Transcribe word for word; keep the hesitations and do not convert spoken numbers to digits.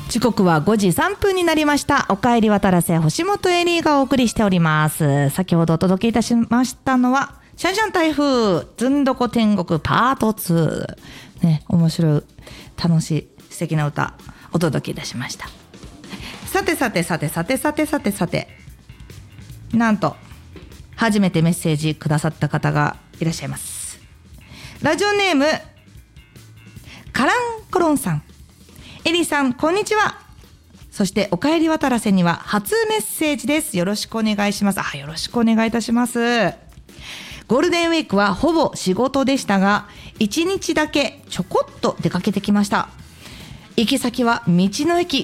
時刻はごじさんぷんになりました。おかえり渡らせ星本エリーがお送りしております。先ほどお届けいたしましたのはシャンシャン台風ずんどこ天国パートツー、ね、面白い楽しい素敵な歌お届けいたしました。さてさてさてさてさてさてさてなんと初めてメッセージくださった方がいらっしゃいます。ラジオネームカランコロンさん、エリーさんこんにちは。そしておかえり渡らせには初メッセージです。よろしくお願いします。あ、よろしくお願いいたします。ゴールデンウィークはほぼ仕事でしたが、いちにちだけちょこっと出かけてきました。行き先は道の駅